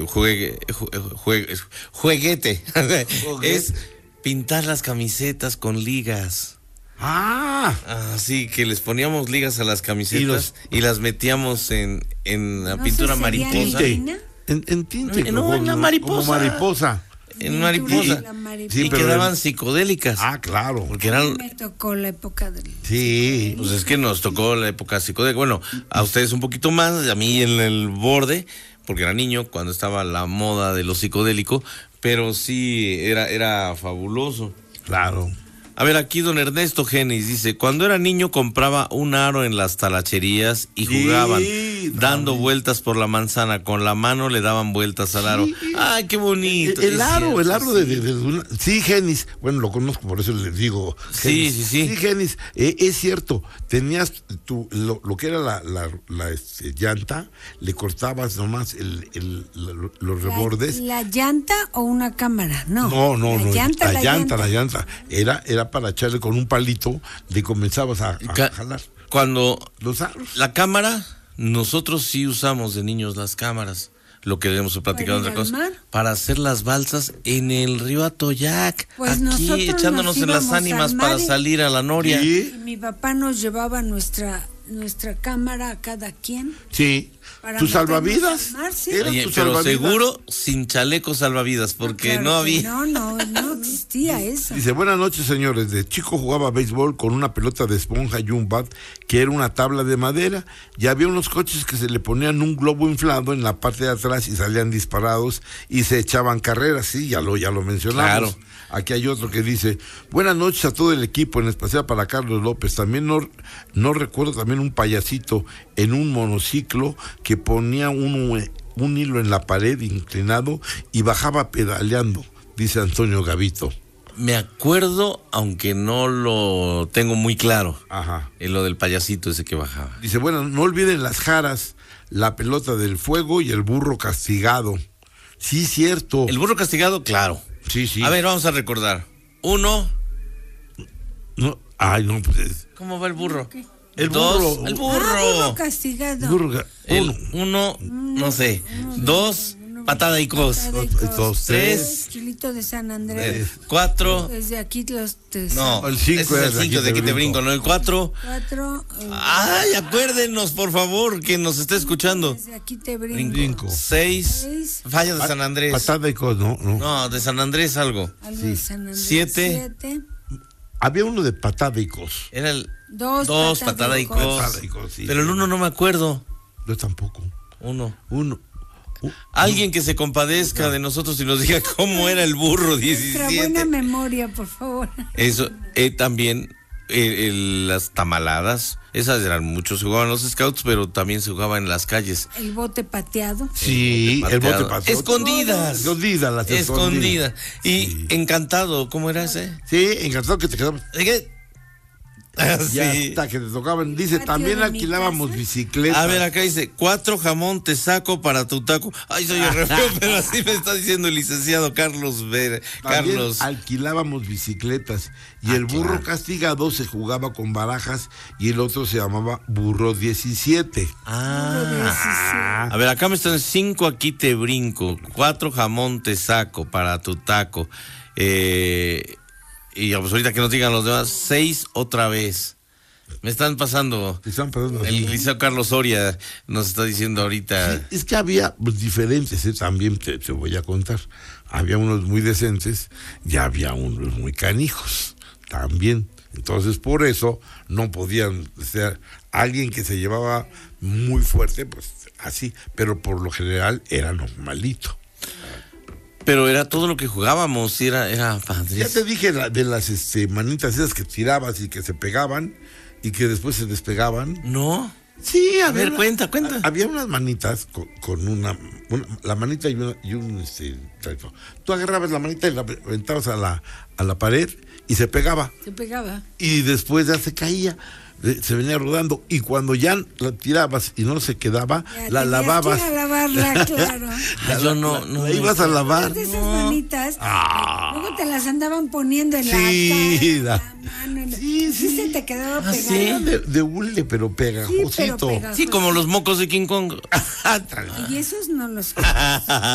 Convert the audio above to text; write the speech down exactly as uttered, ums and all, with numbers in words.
juegue, juegue, jueguete. Es pintar las camisetas con ligas. Ah. Ah, sí, que les poníamos ligas a las camisetas y, los... y las metíamos en, en la ¿No pintura se mariposa. En, en tinte. No, como, en la mariposa. Como mariposa. En mariposa. mariposa. Y Sí, pero quedaban el... psicodélicas. Ah, claro. Porque eran... Me tocó la época del... Sí. Pues es que nos tocó la época psicodélica. Bueno, a ustedes un poquito más, a mí en el borde, porque era niño cuando estaba la moda de lo psicodélico, pero sí, era, era fabuloso. Claro. A ver, aquí don Ernesto Genis dice, cuando era niño compraba un aro en las talacherías y jugaban, sí, dando no, vueltas por la manzana, con la mano le daban vueltas al aro. Sí. Ay, qué bonito. El, el aro, cierto, el aro sí. de, de, de una, sí, Genis, bueno, lo conozco, por eso les digo. Genis. Sí, sí, sí. Sí, Genis, eh, es cierto, tenías tu, lo, lo que era la, la, la este, llanta, le cortabas nomás el, el, la, los rebordes. ¿La, ¿La llanta o una cámara? No, no, no, la no llanta, la, la llanta, llanta, la llanta, era, era para echarle con un palito, le comenzabas a, a jalar. Cuando los aros. La cámara, nosotros sí usamos de niños las cámaras, lo que hemos platicado otra cosa, mar? Para hacer las balsas en el río Atoyac, pues aquí echándonos en las ánimas para salir a la noria. ¿Sí? Y mi papá nos llevaba nuestra nuestra cámara a cada quien. Sí. ¿Tus salvavidas? Mar, ¿sí? Oye, tu pero salvavidas? Seguro sin chaleco salvavidas, porque no, claro no había. No, no, no existía eso. Dice, buenas noches, señores. De chico jugaba béisbol con una pelota de esponja y un bat, que era una tabla de madera, y había unos coches que se le ponían un globo inflado en la parte de atrás y salían disparados y se echaban carreras. Sí, ya lo, ya lo mencionamos. Claro. Aquí hay otro que dice, buenas noches a todo el equipo, en especial para Carlos López. También no, no recuerdo también un payasito en un monociclo que ponía un, un hilo en la pared inclinado y bajaba pedaleando, dice Antonio Gavito. Me acuerdo, aunque no lo tengo muy claro. Ajá. En lo del payasito ese que bajaba. Dice, bueno, no olviden las jaras, la pelota del fuego y el burro castigado. Sí, cierto. El burro castigado, claro. Sí, sí. A ver, vamos a recordar. Uno. No, ay, no, pues. ¿Cómo va el burro? ¿Qué? El Dos, burro. el burro. Ah, burro castigado. Burro, el uno, no sé. Dos, patada y cos. Patada y cos. Dos, tres. Chilito de San Andrés. Cuatro. Desde aquí los tres. No, el cinco ese es el cinco de aquí te brinco, ¿no? El cuatro. Cuatro. Eh, Ay, acuérdenos, por favor, que nos esté escuchando. Desde aquí te brinco. Brinco. Seis. Seis. Falla de San Andrés. Patada y cos, no, no. No, de San Andrés algo. Algo Sí. de San Andrés. Siete. Siete. Había uno de patada y cos. Era el Dos, dos patada patada y y cos. cos. Patada y cos, sí. Pero el uno no me acuerdo. Yo tampoco. Uno. Uno. Uh, Alguien que se compadezca no. de nosotros y nos diga cómo era el burro diecisiete. Nuestra buena memoria, por favor. Eso, eh, también eh, el, las tamaladas, esas eran muchos, jugaban los scouts, pero también se jugaba en las calles. El bote pateado. Sí, el bote pateado. Escondidas. Escondidas, las escondidas. escondidas. Y Sí. Encantado, ¿cómo era ese? Sí, encantado que te quedabas. Ah, Ya sí. hasta que te tocaban. Dice, Patio también de mi alquilábamos casa. bicicletas. A ver, acá dice, cuatro jamón te saco para tu taco. Ay, soy el refeo, pero así me está diciendo el licenciado Carlos Ver, También Carlos. alquilábamos bicicletas. Y Ah, el burro claro. castigado se jugaba con barajas y el otro se llamaba burro diecisiete. Ah. A ver, acá me están cinco, aquí te brinco. Cuatro jamón te saco para tu taco. Eh, y pues ahorita que nos digan los demás, seis otra vez. Me están pasando. Te están pasando El así. liceo Carlos Soria nos está diciendo ahorita. Sí, es que había pues, diferentes, ¿eh? También te, te voy a contar. Había unos muy decentes y había unos muy canijos también. Entonces, por eso no podían ser alguien que se llevaba muy fuerte, pues así, pero por lo general era normalito. Pero era todo lo que jugábamos, y era, era padrísimo. Ya te dije la, de las este, manitas esas que tirabas y que se pegaban y que después se despegaban. No. Sí, A había ver, una- cuenta, cuenta. a- Había unas manitas con, con una, una- la manita y, una, y un este, traipo. Tú agarrabas la manita y la aventabas a la, a la pared y se pegaba. Se pegaba. Y después ya se caía, eh, se venía rodando. Y cuando ya la tirabas y no se quedaba, Ya la tenías lavabas. que ir a lavarla, claro. Ah, yo no, no. La ibas a lavar. De esas manitas, Ah. luego te las andaban poniendo en Sí, la da- cara, en la mano. en la- Sí, sí. se te quedaba Ah, pegado. sí. De, de hule, pero pegajosito. pero pegajosito. Sí, como los mocos de King Kong. Y esos no los...